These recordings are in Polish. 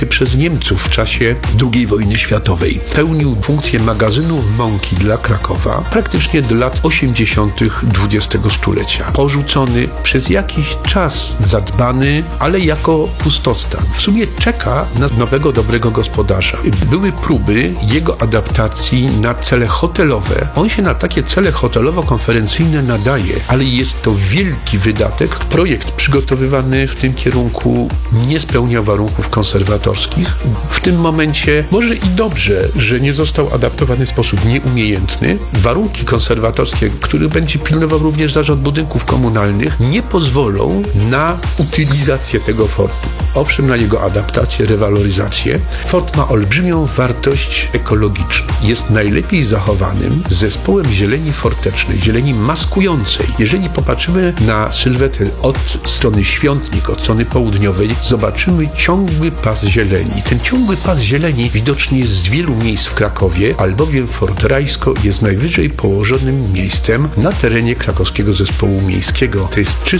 przez Niemców w czasie II wojny światowej. Pełnił funkcję magazynu mąki dla Krakowa praktycznie do lat 80. XX stulecia. Porzucony, przez jakiś czas zadbany, ale jako pustostan. W sumie czeka na nowego, dobrego gospodarza. Były próby jego adaptacji na cele hotelowe. On się na takie cele hotelowo-konferencyjne nadaje, ale jest to wielki wydatek. Projekt przygotowywany w tym kierunku nie spełnia warunków konserwatorskich. W tym momencie może i dobrze, że nie został adaptowany w sposób nieumiejętny. Warunki konserwatorskie, których będzie pilnował również Zarząd Budynków Komunalnych, nie pozwolą na utylizację tego fortu. Owszem, na jego adaptację, rewaloryzację. Fort ma olbrzymią wartość ekologiczną. Jest najlepiej zachowanym zespołem zieleni fortecznej, zieleni maskującej. Jeżeli popatrzymy na sylwetę od strony Świątnik, od strony południowej, zobaczymy ciągły pas zieleni. Ten ciągły pas zieleni widoczny jest z wielu miejsc w Krakowie, albowiem Fort Rajsko jest najwyżej położonym miejscem na terenie krakowskiego zespołu miejskiego. To jest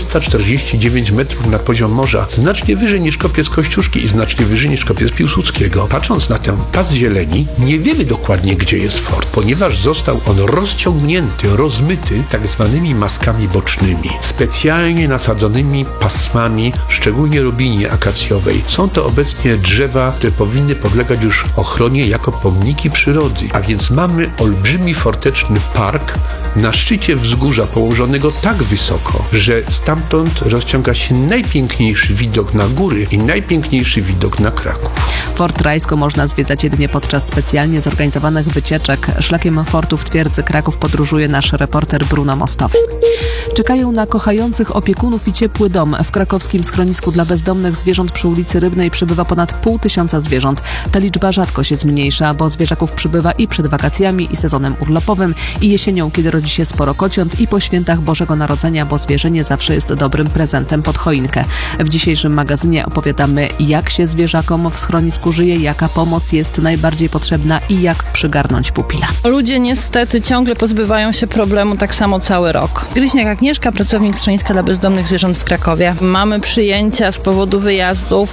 349 metrów nad poziom morza, znacznie wyżej niż Kopiec Kościuszki i znacznie wyżej niż Kopiec Piłsudskiego. Patrząc na ten pas zieleni, nie wiemy dokładnie, gdzie jest fort, ponieważ został on rozciągnięty, rozmyty tak zwanymi maskami bocznymi, specjalnie nasadzonymi pasmami, szczególnie robinie akacjowej. Są to obecnie drzewa, które powinny podlegać już ochronie jako pomniki przyrody, a więc mamy olbrzymi forteczny park na szczycie wzgórza położonego tak wysoko, że stamtąd rozciąga się najpiękniejszy widok na góry i najpiękniejszy widok na Kraków. Fort Rajsko można zwiedzać jedynie podczas specjalnie zorganizowanych wycieczek. Szlakiem fortów twierdzy Kraków podróżuje nasz reporter Bruno Mostowy. Czekają na kochających opiekunów i ciepły dom. W krakowskim schronisku dla bezdomnych zwierząt przy ulicy Rybnej przybywa ponad 500 zwierząt. Ta liczba rzadko się zmniejsza, bo zwierzaków przybywa i przed wakacjami, i sezonem urlopowym, i jesienią, kiedy rodzi się sporo kociąt, i po świętach Bożego Narodzenia, bo zwierzę nie zawsze jest dobrym prezentem pod choinkę. W dzisiejszym magazynie opowiadamy, jak się zwierzakom w schronisku żyje, jaka pomoc jest najbardziej potrzebna i jak przygarnąć pupila. Ludzie niestety ciągle pozbywają się problemu tak samo cały rok. Gryźniak Agnieszka, pracownik schroniska dla bezdomnych zwierząt w Krakowie. Mamy przyjęcia z powodu wyjazdów,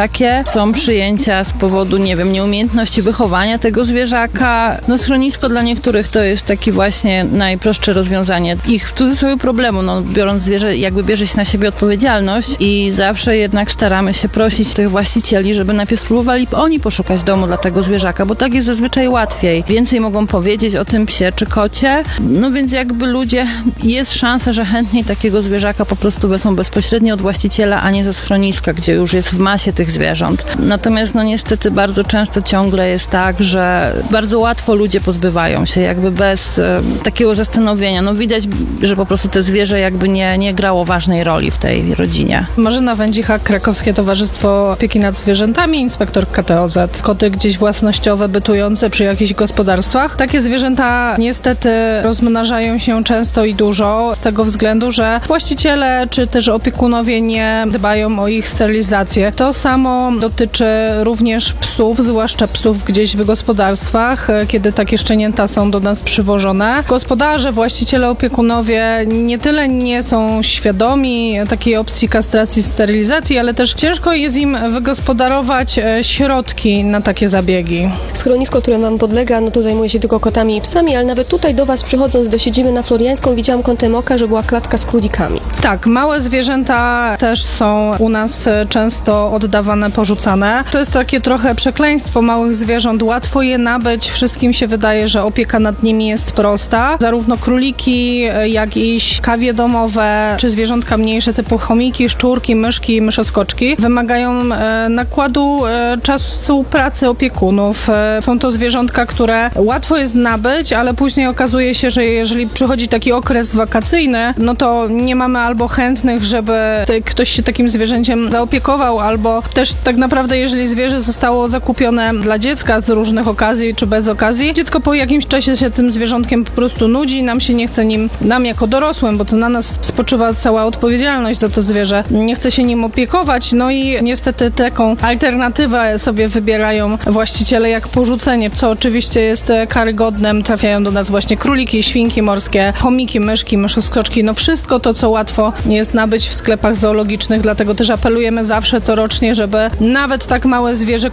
są przyjęcia z powodu, nieumiejętności wychowania tego zwierzaka. Schronisko dla niektórych to jest taki właśnie najprostsze rozwiązanie ich w cudzysłowie problemu. Biorąc zwierzę, bierze się na siebie odpowiedzialność i zawsze jednak staramy się prosić tych właścicieli, żeby najpierw spróbowali oni poszukać domu dla tego zwierzaka, bo tak jest zazwyczaj łatwiej. Więcej mogą powiedzieć o tym psie czy kocie. Więc ludzie, jest szansa, że chętniej takiego zwierzaka po prostu wezmą bezpośrednio od właściciela, a nie ze schroniska, gdzie już jest w masie tych zwierząt. Natomiast niestety bardzo często ciągle jest tak, że bardzo łatwo ludzie pozbywają się, bez takiego zastanowienia. Widać, że po prostu te zwierzę nie grało ważnej roli w tej rodzinie. Marzena Wędzicha, Krakowskie Towarzystwo Opieki nad Zwierzętami, inspektor KTOZ. Koty gdzieś własnościowe, bytujące przy jakichś gospodarstwach. Takie zwierzęta niestety rozmnażają się często i dużo z tego względu, że właściciele czy też opiekunowie nie dbają o ich sterylizację. To samo dotyczy również psów, zwłaszcza psów gdzieś w gospodarstwach, kiedy takie szczenięta są do nas przywożone. Gospodarze, właściciele, opiekunowie nie tyle nie są świadomi takiej opcji kastracji, sterylizacji, ale też ciężko jest im wygospodarować środki na takie zabiegi. Schronisko, które wam podlega, to zajmuje się tylko kotami i psami, ale nawet tutaj do was przychodząc do siedziby na Floriańską widziałam kątem oka, że była klatka z królikami. Tak, małe zwierzęta też są u nas często oddawane, porzucane. To jest takie trochę przekleństwo małych zwierząt. Łatwo je nabyć. Wszystkim się wydaje, że opieka nad nimi jest prosta. Zarówno króliki, jak i kawie domowe, czy zwierzątka mniejsze typu chomiki, szczurki, myszki, myszoskoczki wymagają nakładu czasu pracy opiekunów. Są to zwierzątka, które łatwo jest nabyć, ale później okazuje się, że jeżeli przychodzi taki okres wakacyjny, to nie mamy albo chętnych, żeby ktoś się takim zwierzęciem zaopiekował, albo też tak naprawdę, jeżeli zwierzę zostało zakupione dla dziecka z różnych okazji czy bez okazji, dziecko po jakimś czasie się tym zwierzątkiem po prostu nudzi, nam się nie chce nam jako dorosłym, bo to na nas spoczywa cała odpowiedzialność za to zwierzę, nie chce się nim opiekować, i niestety taką alternatywę sobie wybierają właściciele jak porzucenie, co oczywiście jest karygodne. Trafiają do nas właśnie króliki, świnki morskie, chomiki, myszki, myszoskoczki, wszystko to, co łatwo jest nabyć w sklepach zoologicznych, dlatego też apelujemy zawsze corocznie, żeby nawet tak małe zwierzę,